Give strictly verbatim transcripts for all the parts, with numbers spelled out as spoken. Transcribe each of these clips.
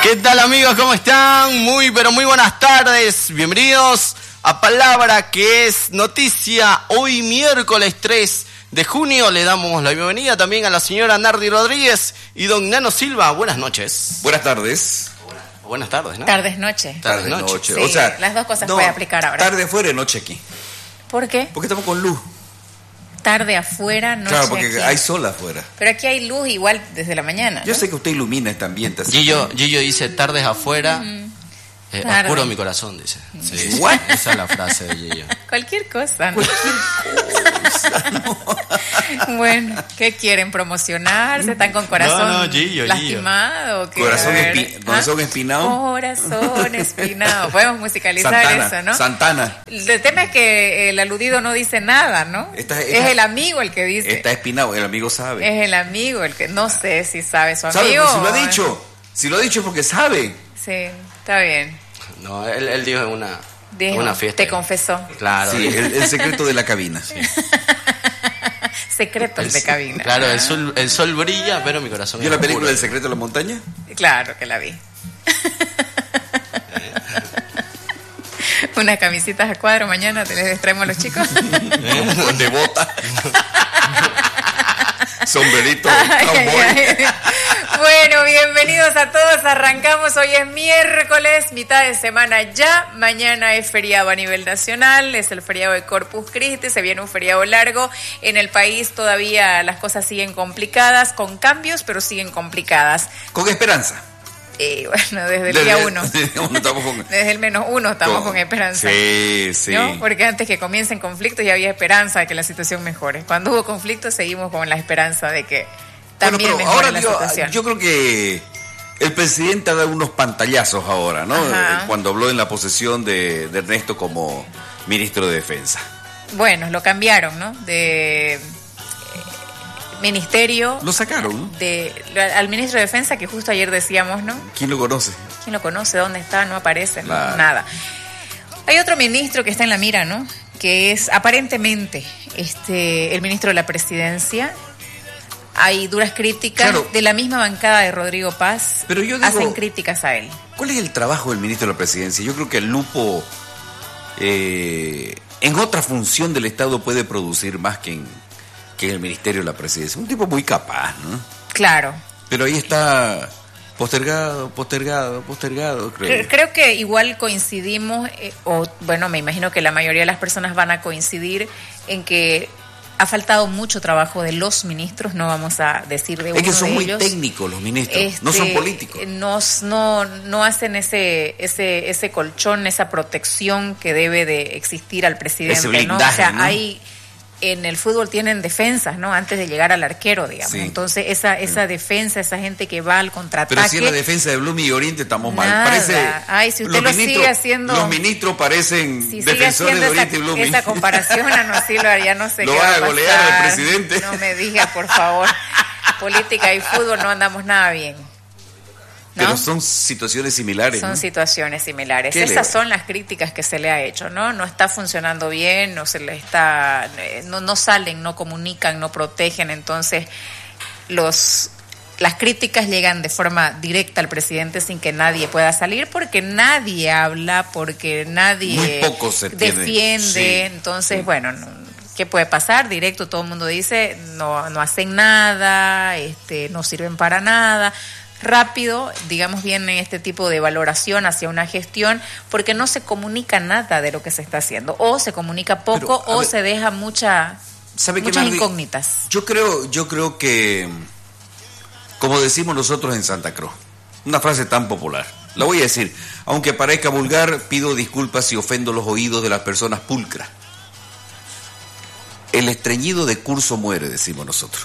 ¿Qué tal, amigos? ¿Cómo están? Muy, pero muy buenas tardes. Bienvenidos a Palabra que es Noticia. Hoy miércoles tres de junio le damos la bienvenida también a la señora Nardi Rodríguez y don Nano Silva. Buenas noches. Buenas tardes. Buenas tardes, ¿no? Tardes, noche. Tardes, noche. noche. Sí, o sea, las dos cosas no, puede aplicar ahora. Tarde afuera y noche aquí. ¿Por qué? Porque estamos con luz. Tarde afuera, noche Claro, porque aquí. hay sol afuera. Pero aquí hay luz igual desde la mañana, ¿no? Yo sé que usted ilumina este ambiente. Así Gillo, que... Gillo dice, tardes afuera, Mm. eh, Tarde. oscuro mi corazón, dice. Sí, sí, What? esa es la frase de Gillo. Cualquier cosa, ¿no? Cualquier cosa, no. Bueno, ¿qué quieren? ¿Promocionarse? ¿Están con corazón No, no, Gillo, lastimado? ¿O qué? Corazón, A ver, espi... corazón ¿ah? espinado. Corazón espinado. Podemos musicalizar Santana, eso, ¿no? Santana. El tema es que el aludido no dice nada, ¿no? Esta- esta- es el amigo el que dice. Está espinado, el amigo sabe. Es el amigo el que... No sé si sabe su ¿Sabe? amigo. Pues si lo ha o- dicho. Si lo ha dicho es porque sabe. Sí, está bien. No, él, él dijo en una, Dijo, una fiesta. te confesó. Claro. Sí, el, el secreto de la cabina. Secretos El- de cabina. Claro, el sol, el sol brilla, pero mi corazón ¿Vio es la película oscuro. del secreto de la montaña? Claro que la vi. Unas camisitas a cuadro mañana te les traemos a los chicos. De bota. Sombrerito. Ay, cowboy. ay, ay. Bueno, bienvenidos a todos. Arrancamos, hoy es miércoles, mitad de semana ya. Mañana es feriado a nivel nacional, es el feriado de Corpus Christi, se viene un feriado largo. En el país todavía las cosas siguen complicadas, con cambios, pero siguen complicadas. Con esperanza. Eh, bueno, desde el Desde- día uno. desde uno estamos con- Desde el menos uno estamos con- con esperanza. Sí, sí. ¿No? Porque antes que comiencen conflictos ya había esperanza de que la situación mejore. Cuando hubo conflictos seguimos con la esperanza de que también Bueno, pero mejore ahora la digo, situación. yo creo que el presidente ha dado unos pantallazos ahora, ¿no? Ajá. Eh, Cuando habló en la posesión de, de Ernesto como ministro de Defensa. Bueno, lo cambiaron, ¿no? De eh, ministerio Lo sacaron, ¿no? de al ministro de Defensa, que justo ayer decíamos, ¿no? ¿Quién lo conoce? ¿Quién lo conoce? ¿Dónde está? No aparece, no, Claro. nada. Hay otro ministro que está en la mira, ¿no? Que es aparentemente este el ministro de la Presidencia. Hay duras críticas Claro. de la misma bancada de Rodrigo Paz. Pero yo digo- hacen críticas a él. ¿Cuál es el trabajo del ministro de la Presidencia? Yo creo que el lupo eh, en otra función del Estado puede producir más que en, que en el Ministerio de la Presidencia. Un tipo muy capaz, ¿no? Claro. Pero ahí está postergado, postergado, postergado, creo. Cre- Creo que igual coincidimos, eh, o bueno, me imagino que la mayoría de las personas van a coincidir en que ha faltado mucho trabajo de los ministros, no vamos a decir de uno Es que son de muy ellos. técnicos los ministros, no Este, son políticos. No, no, no hacen ese, ese, ese colchón, esa protección que debe de existir al presidente, Ese ¿no? blindaje, O sea, ¿no? hay en el fútbol tienen defensas, ¿no? Antes de llegar al arquero, digamos. Sí. Entonces, esa, esa defensa, esa gente que va al contraataque. Pero si en la defensa de Blooming y Oriente estamos mal. Nada. Parece, Ay, si usted los lo ministros- sigue haciendo- Los ministros parecen Si sigue defensores haciendo de esa, Oriente y Blooming. esa comparación a no Silva, ya no sé Lo qué van va a a golear al pasar. presidente. No me diga, por favor. Política y fútbol no andamos nada bien. ¿no? Pero son situaciones similares. Son ¿no? situaciones similares. ¿Qué Esas le- son las críticas que se le ha hecho, ¿no? No está funcionando bien, no se le está, eh, no, no salen, no comunican, no protegen, entonces los las críticas llegan de forma directa al presidente sin que nadie pueda salir, porque nadie habla, porque nadie Muy poco se tiene. defiende, Sí. entonces Sí. bueno, no, ¿qué puede pasar? Directo todo el mundo dice, no, no hacen nada, este, no sirven para nada. Rápido, digamos bien, en este tipo de valoración hacia una gestión, porque no se comunica nada de lo que se está haciendo, o se comunica poco, Pero, a o ver, se deja mucha, ¿Sabe qué, muchas Nardi? incógnitas. Yo creo, yo creo que, como decimos nosotros en Santa Cruz, una frase tan popular, la voy a decir, aunque parezca vulgar, pido disculpas si ofendo los oídos de las personas pulcras. El estreñido de curso muere, decimos nosotros.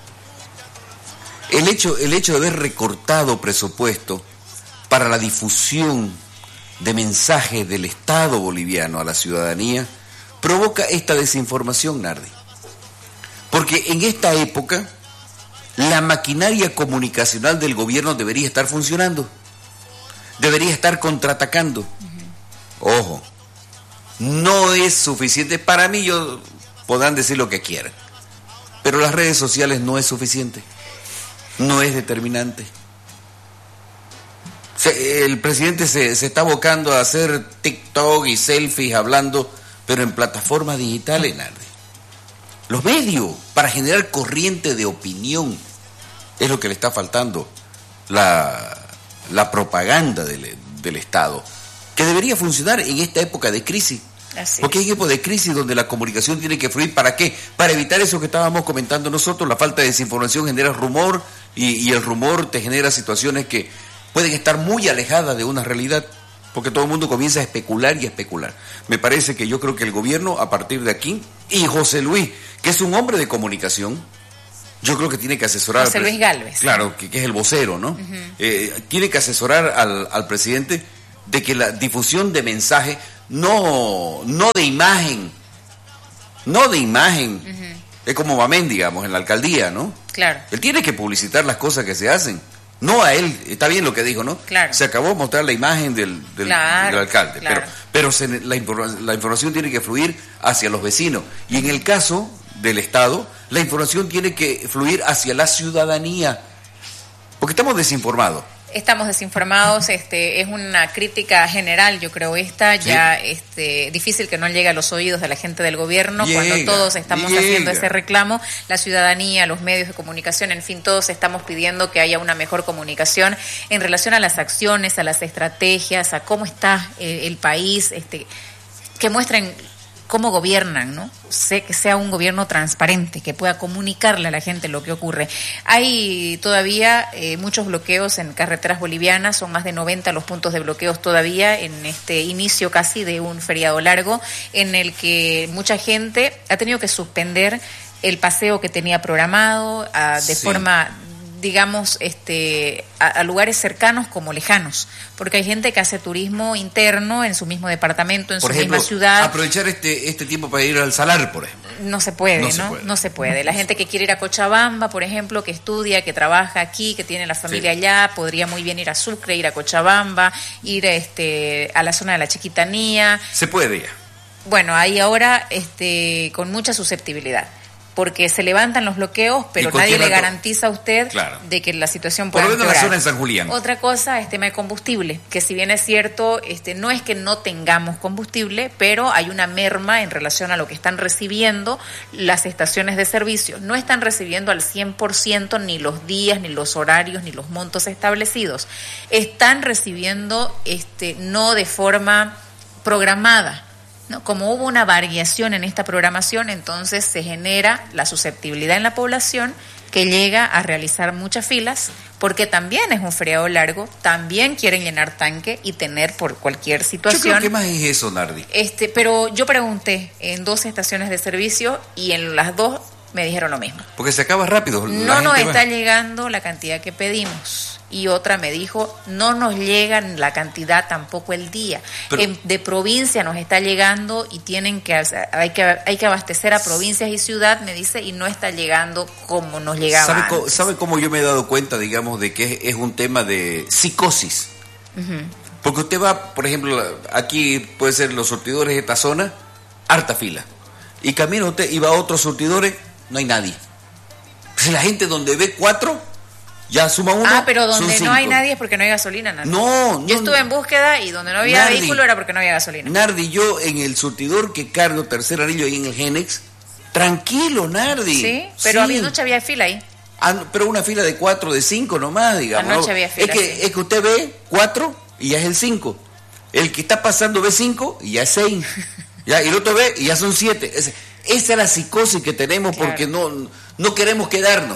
El hecho, el hecho de haber recortado presupuesto para la difusión de mensajes del Estado boliviano a la ciudadanía provoca esta desinformación, Nardi. Porque en esta época la maquinaria comunicacional del gobierno debería estar funcionando, debería estar contraatacando. Ojo, no es suficiente. Para mí, yo podrán decir lo que quieran, pero las redes sociales no es suficiente. No es determinante. Se, el presidente se, se está abocando a hacer TikTok y selfies hablando, pero en plataformas digitales, Nardi. Los medios, para generar corriente de opinión, es lo que le está faltando. La, la propaganda del, del Estado, que debería funcionar en esta época de crisis. Así Porque es. hay época de crisis donde la comunicación tiene que fluir. ¿Para qué? Para evitar eso que estábamos comentando nosotros. La falta de desinformación genera rumor y, y el rumor te genera situaciones que pueden estar muy alejadas de una realidad, porque todo el mundo comienza a especular y a especular. Me parece que yo creo que el gobierno, a partir de aquí, y José Luis, que es un hombre de comunicación, yo creo que tiene que asesorar... José Luis Gálvez. Claro, que, que es el vocero, ¿no? Uh-huh. Eh, tiene que asesorar al, al presidente de que la difusión de mensaje, no, no de imagen, no de imagen, uh-huh. es como Mamén, digamos, en la alcaldía, ¿no? Claro. Él tiene que publicitar las cosas que se hacen. No a él, está bien lo que dijo, ¿no? Claro. Se acabó de mostrar la imagen del, del, claro, del alcalde, claro. pero, pero se, la, informa, la información tiene que fluir hacia los vecinos. Y en el caso del Estado, la información tiene que fluir hacia la ciudadanía, porque estamos desinformados. Estamos desinformados, este, es una crítica general, yo creo, esta, sí. ya este, difícil que no llegue a los oídos de la gente del gobierno, llega, cuando todos estamos llega. haciendo ese reclamo, la ciudadanía, los medios de comunicación, en fin, todos estamos pidiendo que haya una mejor comunicación en relación a las acciones, a las estrategias, a cómo está eh, el país, este, que muestren cómo gobiernan, ¿no? Sé que sea un gobierno transparente, que pueda comunicarle a la gente lo que ocurre. Hay todavía eh, muchos bloqueos en carreteras bolivianas, son más de noventa los puntos de bloqueos todavía en este inicio casi de un feriado largo, en el que mucha gente ha tenido que suspender el paseo que tenía programado a, de sí. forma... digamos, este, a, a lugares cercanos como lejanos, porque hay gente que hace turismo interno en su mismo departamento, en por su ejemplo, misma ciudad. Aprovechar este este tiempo para ir al Salar, por ejemplo. No se puede, ¿no? No se puede. No se puede. La gente que quiere ir a Cochabamba, por ejemplo, que estudia, que trabaja aquí, que tiene la familia sí. allá, podría muy bien ir a Sucre, ir a Cochabamba, ir este, a la zona de la Chiquitanía. Se puede ya. Bueno, ahí ahora este, con mucha susceptibilidad, porque se levantan los bloqueos, pero nadie le garantiza a usted claro. de que la situación pueda Por lo menos empeorar. la zona en San Julián. Otra cosa es tema de combustible, que si bien es cierto, este, no es que no tengamos combustible, pero hay una merma en relación a lo que están recibiendo las estaciones de servicio. No están recibiendo al cien por ciento ni los días, ni los horarios, ni los montos establecidos. Están recibiendo este, no de forma programada. ¿No? Como hubo una variación en esta programación, entonces se genera la susceptibilidad en la población que llega a realizar muchas filas, porque también es un feriado largo, también quieren llenar tanque y tener por cualquier situación. Yo creo que más es eso, Nardi. Este, pero yo pregunté en dos estaciones de servicio y en las dos me dijeron lo mismo. Porque se acaba rápido. No nos está llegando la cantidad que pedimos. Y otra me dijo, no nos llega la cantidad tampoco el día. Pero, en, de provincia nos está llegando y tienen que hay que hay que abastecer a provincias y ciudad, me dice, y no está llegando como nos llegaba ¿Sabe antes. Cómo, ¿Sabe cómo yo me he dado cuenta, digamos, de que es, es un tema de psicosis? Uh-huh. Porque usted va, por ejemplo, aquí puede ser los surtidores de esta zona, harta fila. Y camina usted y va a otros surtidores, no hay nadie. Pues la gente donde ve cuatro... Ya suma uno. Ah, pero donde no hay nadie es porque no hay gasolina, Nardi. No, no. Yo estuve en búsqueda y donde no había Nardi, vehículo era porque no había gasolina. Nardi, yo en el surtidor que cargo, tercer anillo ahí en el Genex, tranquilo, Nardi. Sí, pero sí. Anoche había fila ahí. Ah, pero una fila de cuatro, de cinco nomás, digamos. Anoche había fila. Es que, sí. es que usted ve cuatro y ya es el cinco. El que está pasando ve cinco y ya es seis. Ya, y el otro ve y ya son siete. Esa, esa es la psicosis que tenemos, claro. Porque no, no queremos quedarnos.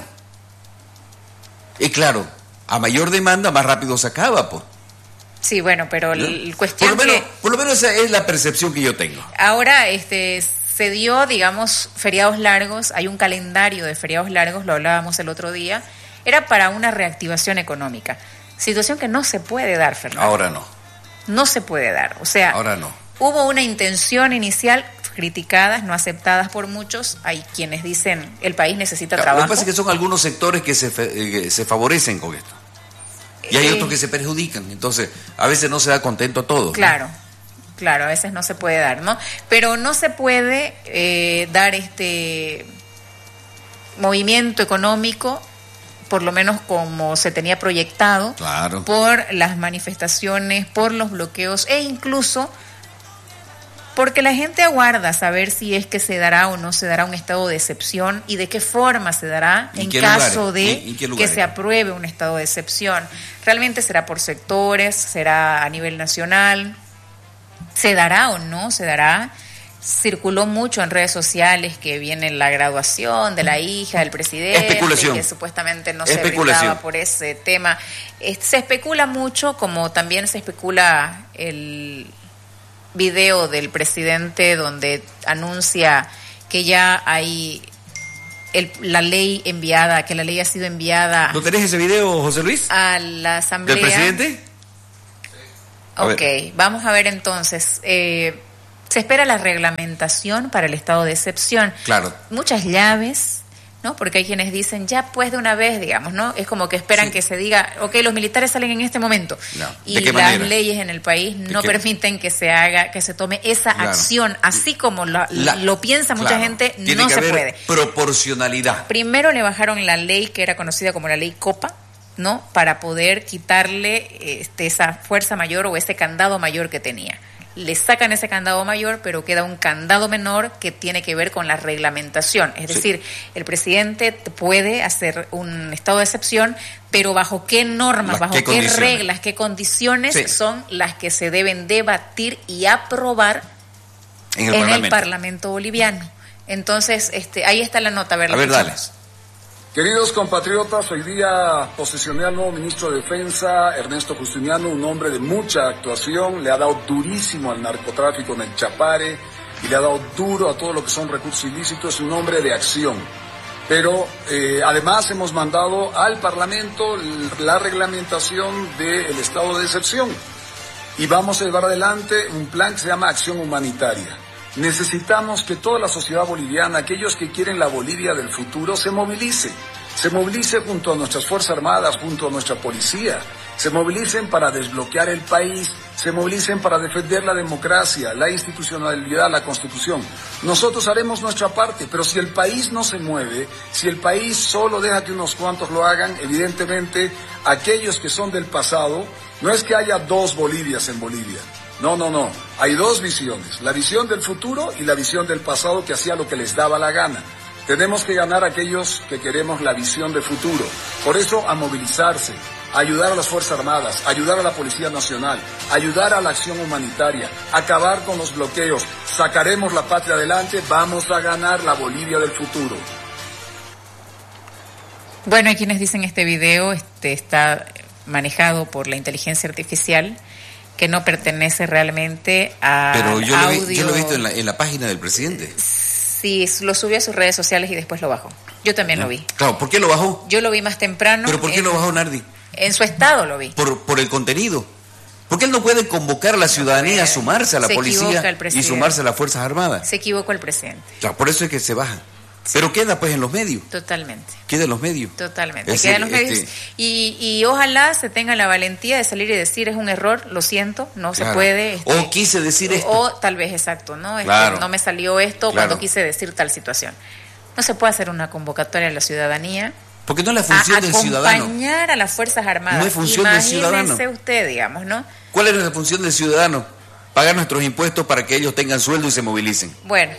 Y claro, a mayor demanda, más rápido se acaba, pues. Sí, bueno, pero ¿no? el cuestión por lo menos, que... Por lo menos esa es la percepción que yo tengo. Ahora, este, se dio, digamos, feriados largos, hay un calendario de feriados largos, lo hablábamos el otro día, era para una reactivación económica. Situación que no se puede dar, Fernando. Ahora no. No se puede dar, o sea... Ahora no. Hubo una intención inicial... criticadas, no aceptadas por muchos. Hay quienes dicen el país necesita claro, trabajo. Lo que pasa es que son algunos sectores que se, que se favorecen con esto. Y hay eh, otros que se perjudican. Entonces, a veces no se da contento a todos. Claro, ¿no? claro, a veces no se puede dar, ¿no? Pero no se puede eh, dar este movimiento económico por lo menos como se tenía proyectado, claro, por las manifestaciones, por los bloqueos e incluso porque la gente aguarda saber si es que se dará o no se dará un estado de excepción y de qué forma se dará en caso de que se apruebe un estado de excepción. ¿Realmente será por sectores? ¿Será a nivel nacional? ¿Se dará o no se dará? Circuló mucho en redes sociales que viene la graduación de la hija del presidente, especulación, que supuestamente no se brindaba por ese tema. Se especula mucho, como también se especula el video del presidente donde anuncia que ya hay el, la ley enviada, que la ley ha sido enviada. ¿No tenés ese video, José Luis? A la asamblea. ¿Del presidente? A ok, ver. Vamos a ver entonces. Eh, se espera la reglamentación para el estado de excepción. Claro. Muchas llaves, ¿no? Porque hay quienes dicen, ya pues de una vez, digamos, ¿no? Es como que esperan sí. que se diga, ok, los militares salen en este momento. No. Y las manera? leyes en el país no permiten que se haga, que se tome esa claro. acción, así como lo, la, lo piensa mucha claro. gente, Tiene no que se haber puede. Proporcionalidad. Primero le bajaron la ley que era conocida como la ley Copa, ¿no? Para poder quitarle este, esa fuerza mayor o ese candado mayor que tenía. Le sacan ese candado mayor, pero queda un candado menor que tiene que ver con la reglamentación. Es sí. decir, el presidente puede hacer un estado de excepción, pero bajo qué normas, bajo qué, qué reglas, qué condiciones sí. son las que se deben debatir y aprobar en el, en parlamento. el Parlamento boliviano. Entonces, este, ahí está la nota. A ver, a ver dale. Queridos compatriotas, hoy día posesioné al nuevo ministro de Defensa, Ernesto Justiniano, un hombre de mucha actuación, le ha dado durísimo al narcotráfico en el Chapare y le ha dado duro a todo lo que son recursos ilícitos, es un hombre de acción. Pero eh, además hemos mandado al Parlamento la reglamentación del estado de excepción y vamos a llevar adelante un plan que se llama Acción Humanitaria. Necesitamos que toda la sociedad boliviana, aquellos que quieren la Bolivia del futuro, se movilice. Se movilice junto a nuestras Fuerzas Armadas, junto a nuestra policía. Se movilicen para desbloquear el país. Se movilicen para defender la democracia, la institucionalidad, la Constitución. Nosotros haremos nuestra parte, pero si el país no se mueve, si el país solo deja que unos cuantos lo hagan, evidentemente aquellos que son del pasado, no es que haya dos Bolivias en Bolivia. No, no, no. Hay dos visiones. La visión del futuro y la visión del pasado que hacía lo que les daba la gana. Tenemos que ganar a aquellos que queremos la visión de futuro. Por eso, a movilizarse, a ayudar a las Fuerzas Armadas, a ayudar a la Policía Nacional, a ayudar a la acción humanitaria, acabar con los bloqueos. Sacaremos la patria adelante, vamos a ganar la Bolivia del futuro. Bueno, hay quienes dicen este video este, está manejado por la inteligencia artificial, que no pertenece realmente a Pero yo lo, audio. vi, yo lo he visto en la, en la página del presidente. Sí, lo subió a sus redes sociales y después lo bajó. Yo también ¿No? lo vi. Claro, ¿por qué lo bajó? Yo lo vi más temprano. ¿Pero por qué en, lo bajó, Nardi? En su estado lo vi. Por, por el contenido. Porque él no puede convocar a la ciudadanía no a sumarse a la se policía y sumarse a las Fuerzas Armadas. Se equivocó el presidente. Claro, por eso es que se baja. Sí. Pero queda pues en los medios. Totalmente. Queda en los medios. Totalmente. Es queda decir, en los medios. Este... Y, y ojalá se tenga la valentía de salir y decir es un error, lo siento, no claro. se puede. Este, o quise decir esto. O tal vez exacto, ¿no? Este, claro. No me salió esto claro. cuando quise decir tal situación. No se puede hacer una convocatoria a la ciudadanía. Porque no es la función a del ciudadano. Acompañar a las Fuerzas Armadas. No es función del ciudadano. Imagínese usted, digamos, ¿no? ¿Cuál es la función del ciudadano? Pagar nuestros impuestos para que ellos tengan sueldo y se movilicen. Bueno.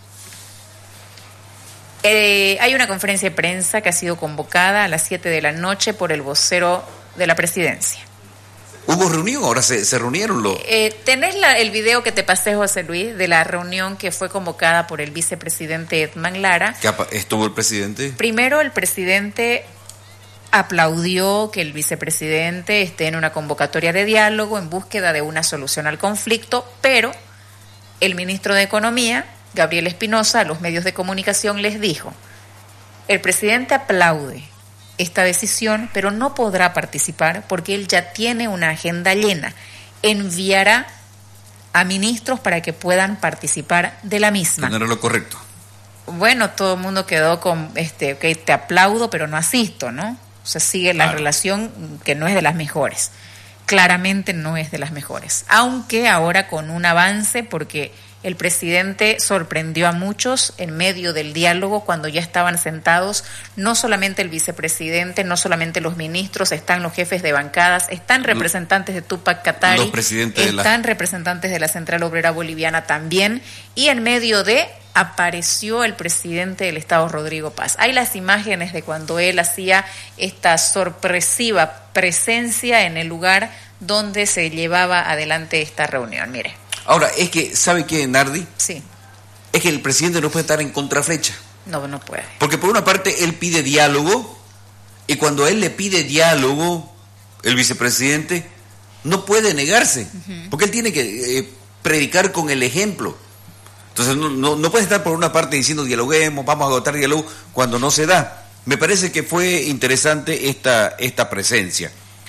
Eh, hay una conferencia de prensa que ha sido convocada a las siete de la noche por el vocero de la presidencia. ¿Hubo reunión? Ahora se, se reunieron los... Eh, ¿Tenés la, el video que te pasé, José Luis, de la reunión que fue convocada por el vicepresidente Edman Lara? ¿Qué estuvo el presidente? Primero, el presidente aplaudió que el vicepresidente esté en una convocatoria de diálogo en búsqueda de una solución al conflicto, pero el ministro de Economía, Gabriel Espinosa, a los medios de comunicación les dijo: el presidente aplaude esta decisión, pero no podrá participar porque él ya tiene una agenda llena. Enviará a ministros para que puedan participar de la misma. No era lo correcto. Bueno, todo el mundo quedó con, este, ok, te aplaudo, pero no asisto, ¿no? O sea, sigue la claro. relación que no es de las mejores. Claramente no es de las mejores. Aunque ahora con un avance, porque el presidente sorprendió a muchos en medio del diálogo cuando ya estaban sentados, no solamente el vicepresidente, no solamente los ministros, están los jefes de bancadas, están representantes de Túpac Katari, los presidentes están de la... representantes de la Central Obrera Boliviana también, y en medio de apareció el presidente del Estado, Rodrigo Paz. Hay las imágenes de cuando él hacía esta sorpresiva presencia en el lugar donde se llevaba adelante esta reunión. Mire. Ahora, es que, ¿sabe qué, Nardi? Sí. Es que el presidente no puede estar en contraflecha. No, no puede. Porque por una parte él pide diálogo, y cuando él le pide diálogo, el vicepresidente no puede negarse, uh-huh. porque él tiene que eh, predicar con el ejemplo. Entonces no, no, no puede estar por una parte diciendo dialoguemos, vamos a agotar diálogo, cuando no se da. Me parece que fue interesante esta, esta presencia.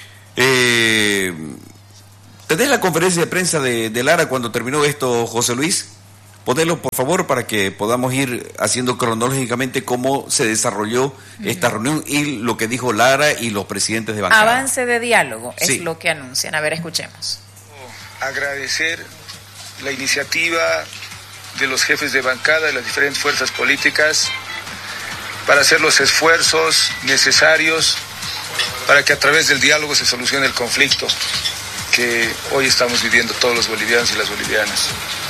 Eh... ¿Tenés la conferencia de prensa de, de Lara cuando terminó esto, José Luis? Ponelo, por favor, para que podamos ir haciendo cronológicamente cómo se desarrolló uh-huh. esta reunión y lo que dijo Lara y los presidentes de bancada. Avance de diálogo sí. es lo que anuncian. A ver, escuchemos. Agradecer la iniciativa de los jefes de bancada de las diferentes fuerzas políticas para hacer los esfuerzos necesarios para que a través del diálogo se solucione el conflicto que hoy estamos viviendo todos los bolivianos y las bolivianas.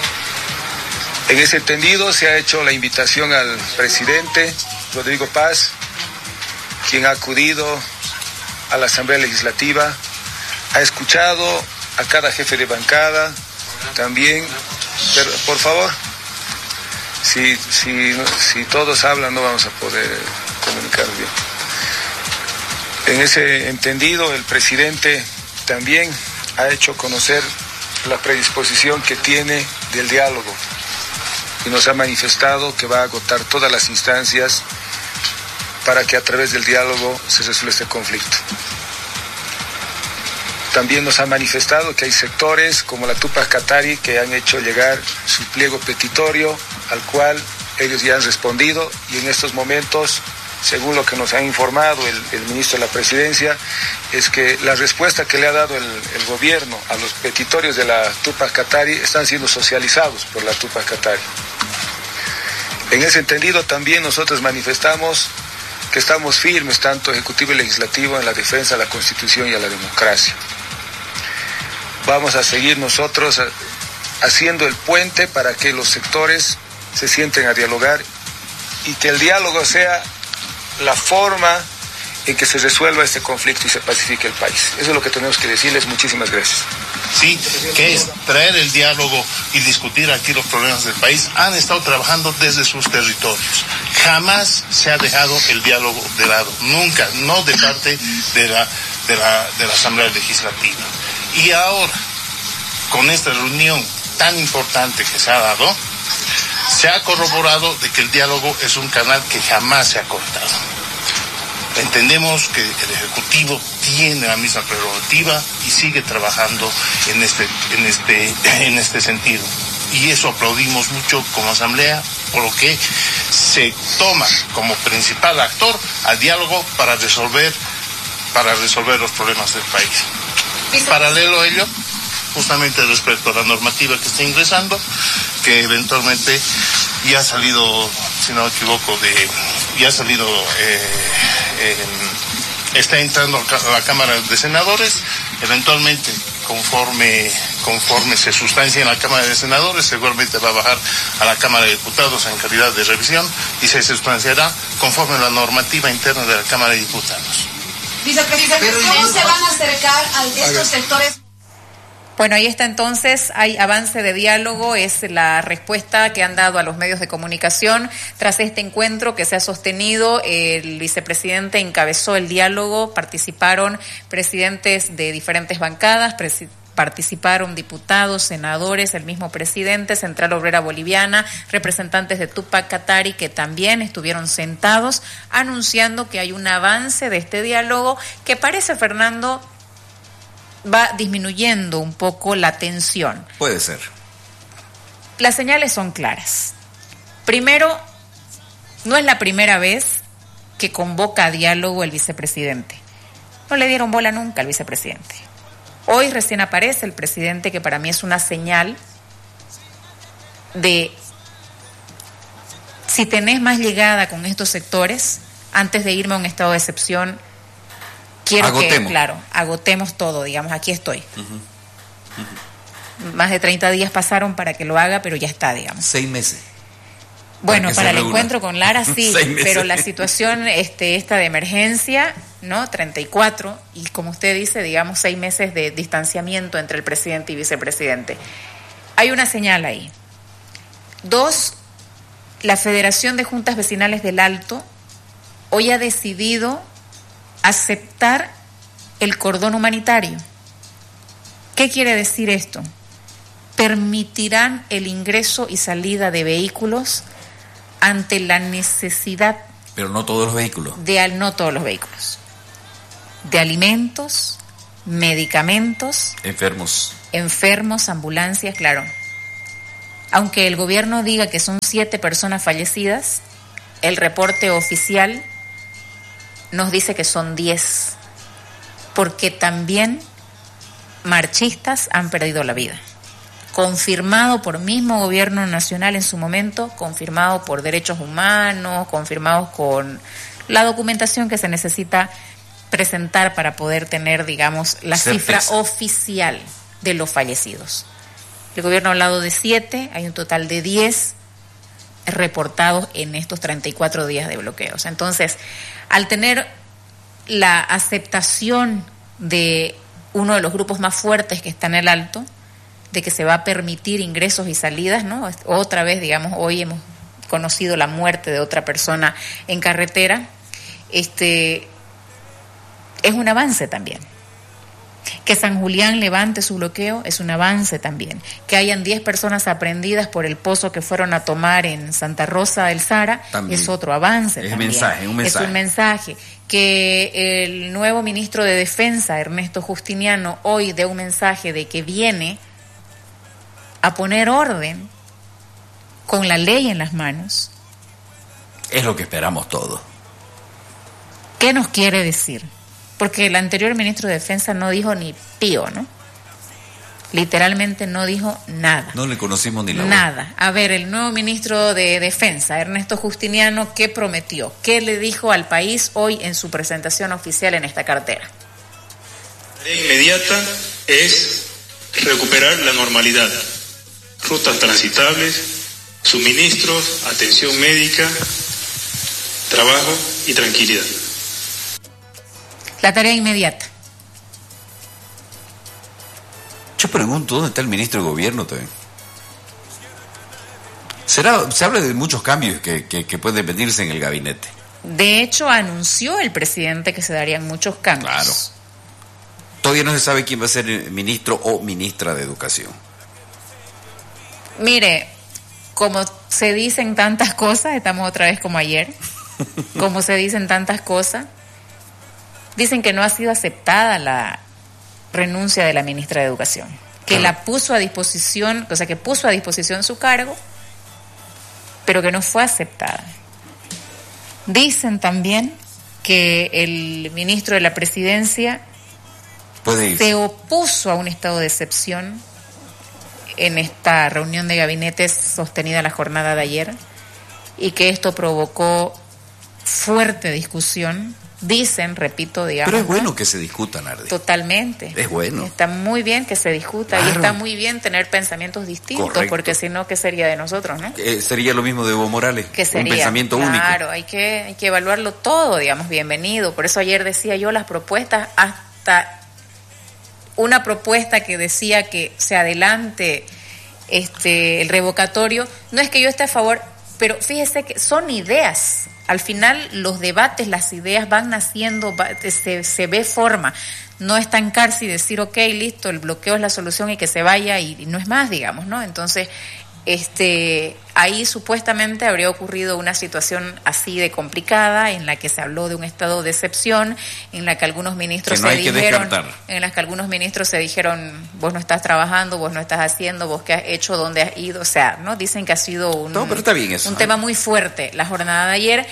En ese entendido se ha hecho la invitación al presidente Rodrigo Paz, quien ha acudido a la Asamblea Legislativa, ha escuchado a cada jefe de bancada, también, pero, por favor, si, si, si todos hablan no vamos a poder comunicar bien. En ese entendido el presidente también ha hecho conocer la predisposición que tiene del diálogo y nos ha manifestado que va a agotar todas las instancias para que a través del diálogo se resuelva este conflicto. También nos ha manifestado que hay sectores como la Túpac Katari que han hecho llegar su pliego petitorio al cual ellos ya han respondido y en estos momentos, según lo que nos ha informado el, el ministro de la Presidencia, es que la respuesta que le ha dado el, el gobierno a los petitorios de la Túpac Katari están siendo socializados por la Túpac Katari. En ese entendido también nosotros manifestamos que estamos firmes, tanto ejecutivo y legislativo, en la defensa de la Constitución y a la democracia. Vamos a seguir nosotros haciendo el puente para que los sectores se sienten a dialogar y que el diálogo sea la forma en que se resuelva este conflicto y se pacifique el país. Eso es lo que tenemos que decirles. Muchísimas gracias. Sí, que es traer el diálogo y discutir aquí los problemas del país. Han estado trabajando desde sus territorios. Jamás se ha dejado el diálogo de lado. Nunca, no de parte de la, de la, de la Asamblea Legislativa. Y ahora, con esta reunión tan importante que se ha dado, se ha corroborado de que el diálogo es un canal que jamás se ha cortado. Entendemos que el Ejecutivo tiene la misma prerrogativa y sigue trabajando en este, en este, en este sentido. Y eso aplaudimos mucho como Asamblea, por lo que se toma como principal actor al diálogo para resolver, para resolver los problemas del país. Paralelo a ello, justamente respecto a la normativa que está ingresando, que eventualmente ya ha salido, si no me equivoco, de ya ha salido, eh, eh, está entrando a la Cámara de Senadores, eventualmente conforme conforme se sustancia en la Cámara de Senadores, seguramente va a bajar a la Cámara de Diputados en calidad de revisión y se sustanciará conforme a la normativa interna de la Cámara de Diputados. Vicepresidente, ¿cómo se van a acercar a estos sectores? Bueno, ahí está entonces, hay avance de diálogo, es la respuesta que han dado a los medios de comunicación tras este encuentro que se ha sostenido. El vicepresidente encabezó el diálogo, participaron presidentes de diferentes bancadas, presi- participaron diputados, senadores, el mismo presidente, Central Obrera Boliviana, representantes de Túpac Katari que también estuvieron sentados anunciando que hay un avance de este diálogo que parece, Fernando, va disminuyendo un poco la tensión. Puede ser. Las señales son claras. Primero, no es la primera vez que convoca a diálogo el vicepresidente. No le dieron bola nunca al vicepresidente. Hoy recién aparece el presidente, que para mí es una señal de si tenés más llegada con estos sectores, antes de irme a un estado de excepción, quiero agotemos. que, claro, agotemos todo, digamos, aquí estoy. Uh-huh. Uh-huh. Más de treinta días pasaron para que lo haga, pero ya está, digamos. Seis meses. Bueno, para, para el encuentro con Lara sí, pero la situación este, esta de emergencia, ¿no? treinta y cuatro, y como usted dice, digamos, seis meses de distanciamiento entre el presidente y vicepresidente. Hay una señal ahí. Dos, la Federación de Juntas Vecinales del Alto hoy ha decidido aceptar el cordón humanitario. ¿Qué quiere decir esto? Permitirán el ingreso y salida de vehículos ante la necesidad. Pero no todos los vehículos. De, no todos los vehículos. De alimentos, medicamentos. Enfermos. Enfermos, ambulancias, claro. Aunque el gobierno diga que son siete personas fallecidas, el reporte oficial nos dice que son diez, porque también marchistas han perdido la vida. Confirmado por mismo gobierno nacional en su momento, confirmado por derechos humanos, confirmados con la documentación que se necesita presentar para poder tener, digamos, la certeza. Cifra oficial de los fallecidos. El gobierno ha hablado de siete, hay un total de diez reportados en estos treinta y cuatro días de bloqueos. Entonces, al tener la aceptación de uno de los grupos más fuertes que está en el Alto, de que se va a permitir ingresos y salidas, ¿no? Otra vez, digamos, hoy hemos conocido la muerte de otra persona en carretera, este, es un avance también. Que San Julián levante su bloqueo es un avance también. Que hayan diez personas aprehendidas por el pozo que fueron a tomar en Santa Rosa del Sara también es otro avance. Es también. Mensaje, un mensaje. Es un mensaje. Que el nuevo ministro de Defensa, Ernesto Justiniano, hoy dé un mensaje de que viene a poner orden con la ley en las manos. Es lo que esperamos todos. ¿Qué nos quiere decir? Porque el anterior ministro de Defensa no dijo ni pío, ¿no? Literalmente no dijo nada. No le conocimos ni la voz. Nada. A ver, el nuevo ministro de Defensa, Ernesto Justiniano, ¿qué prometió? ¿Qué le dijo al país hoy en su presentación oficial en esta cartera? La tarea inmediata es recuperar la normalidad. Rutas transitables, suministros, atención médica, trabajo y tranquilidad. La tarea inmediata. Yo pregunto, ¿dónde está el ministro de Gobierno también? Será, se habla de muchos cambios que, que, que pueden venirse en el gabinete. De hecho, anunció el presidente que se darían muchos cambios. Claro. Todavía no se sabe quién va a ser el ministro o ministra de Educación. Mire, como se dicen tantas cosas, estamos otra vez como ayer, como se dicen tantas cosas, dicen que no ha sido aceptada la renuncia de la ministra de Educación, que claro. la puso a disposición, o sea, que puso a disposición su cargo, pero que no fue aceptada. Dicen también que el ministro de la Presidencia se opuso a un estado de excepción en esta reunión de gabinetes sostenida la jornada de ayer y que esto provocó fuerte discusión. Dicen, repito, digamos. Pero es bueno ¿no? que se discuta, Nardi. Totalmente. Es bueno. Está muy bien que se discuta claro. y está muy bien tener pensamientos distintos. Correcto. Porque si no, ¿qué sería de nosotros, no? Eh, sería lo mismo de Evo Morales. ¿Qué sería? Un pensamiento claro, único. Claro, hay que, hay que evaluarlo todo, digamos, bienvenido. Por eso ayer decía yo las propuestas, hasta una propuesta que decía que se adelante este el revocatorio. No es que yo esté a favor, pero fíjese que son ideas. Al final los debates, las ideas van naciendo, va, se, se ve forma. No es tan casi decir, ok, listo, el bloqueo es la solución y que se vaya y, y no es más, digamos, ¿no? Entonces, este, ahí supuestamente habría ocurrido una situación así de complicada en la que se habló de un estado de excepción, en la que algunos ministros no se dijeron, en las que algunos ministros se dijeron, vos no estás trabajando, vos no estás haciendo, vos qué has hecho, dónde has ido, o sea, ¿no? Dicen que ha sido un, no, pero está bien eso, un ¿eh? tema muy fuerte la jornada de ayer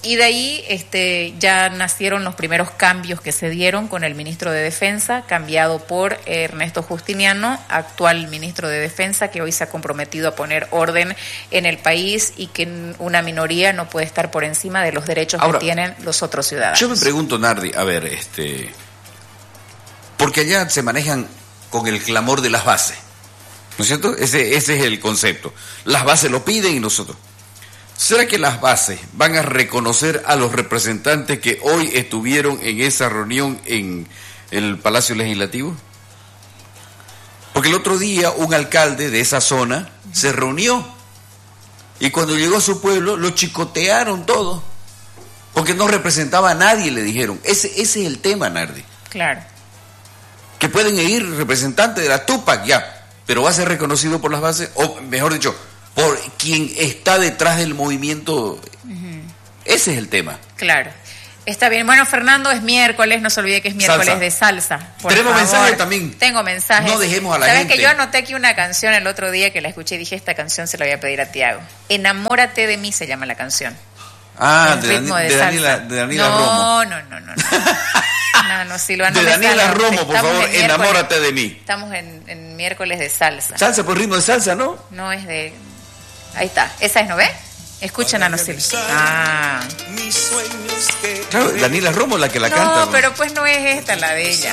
y de ahí este, ya nacieron los primeros cambios que se dieron con el ministro de Defensa, cambiado por Ernesto Justiniano, actual ministro de Defensa, que hoy se ha comprometido a poner orden en el país y que una minoría no puede estar por encima de los derechos Ahora, que tienen los otros ciudadanos. Yo me pregunto, Nardi, a ver, este, porque allá se manejan con el clamor de las bases, ¿no es cierto? Ese, ese es el concepto. Las bases lo piden y nosotros. ¿Será que las bases van a reconocer a los representantes que hoy estuvieron en esa reunión en el Palacio Legislativo? Porque el otro día un alcalde de esa zona se reunió y cuando llegó a su pueblo lo chicotearon todo porque no representaba a nadie, le dijeron. Ese, ese es el tema, Nardi. Claro. Que pueden ir representantes de la Tupac, ya, pero va a ser reconocido por las bases, o mejor dicho, por quien está detrás del movimiento. Uh-huh. Ese es el tema. Claro. Está bien. Bueno, Fernando, es miércoles, no se olvide que es miércoles salsa. de salsa. Tenemos mensajes también. Tengo mensajes. No dejemos a la ¿Sabes gente. Que yo anoté aquí una canción el otro día que la escuché y dije, esta canción se la voy a pedir a Tiago. Enamórate de mí se llama la canción. Ah, de, Dani, de, de Daniela, de Daniela no, Romo. No, no, no, no. No, no, Silvano. De Daniela Romo, por favor, enamórate de mí. Estamos en, en miércoles de salsa. Salsa por ritmo de salsa, ¿no? No, es de... Ahí está. ¿Esa es, no ve? Escuchen a nosotros. Ah. Claro, Daniela Romo la que la no, canta. No, pero pues no es esta la de ella.